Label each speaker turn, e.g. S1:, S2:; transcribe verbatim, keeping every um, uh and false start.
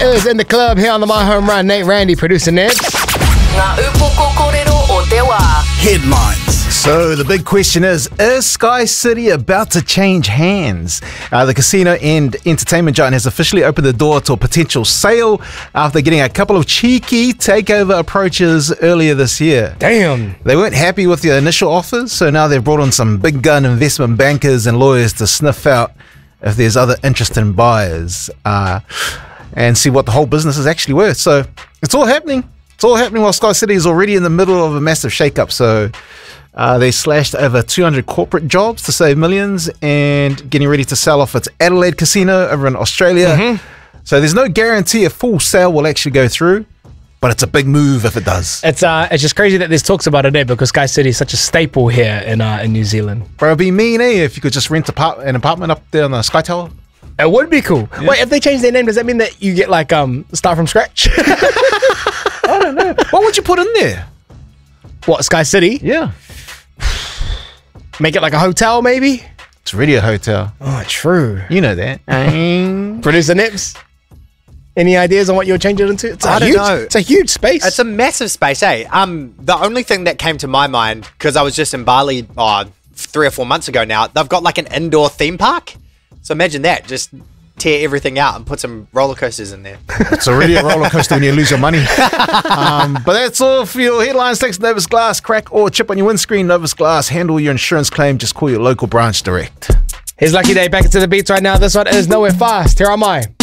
S1: is in the club here on the My Home Run. Nate Randy producing it.
S2: Headlines. So the big question is, is Sky City about to change hands? Uh, the casino and entertainment giant has officially opened the door to a potential sale after getting a couple of cheeky takeover approaches earlier this year.
S1: Damn.
S2: They weren't happy with the initial offers, so now they've brought on some big gun investment bankers and lawyers to sniff out if there's other interested buyers uh, and see what the whole business is actually worth. So it's all happening. It's all happening while Sky City is already in the middle of a massive shake-up. So uh, they slashed over two hundred corporate jobs to save millions and getting ready to sell off its Adelaide casino over in Australia. Mm-hmm. So there's no guarantee a full sale will actually go through, but it's a big move if it does.
S1: It's uh, it's just crazy that there's talks about it there because Sky City is such a staple here in uh, in New Zealand.
S2: Bro, it'd be mean, eh, if you could just rent a part- an apartment up there on the Sky Tower.
S1: It would be cool. Yeah. Wait, if they change their name, does that mean that you get like um start from scratch?
S2: I don't know. What would you put in there?
S1: What, Sky City?
S2: Yeah.
S1: Make it like a hotel, maybe?
S2: It's really a hotel.
S1: Oh, true.
S2: You know that.
S1: Producer Nips, any ideas on what you'll change it into? It's a
S3: I don't
S1: huge,
S3: know.
S1: It's a huge space.
S3: It's a massive space, eh? Um, the only thing that came to my mind, because I was just in Bali oh, three or four months ago now, they've got like an indoor theme park. So imagine that, just tear everything out and put some roller coasters in there.
S2: It's already a roller coaster when you lose your money. um, but that's all for your headlines. Thanks to Novus Glass. Crack or chip on your windscreen. Novus Glass. Handle your insurance claim. Just call your local branch direct.
S1: Here's Lucky Day back into the beats right now. This one is Nowhere Fast. Here am I.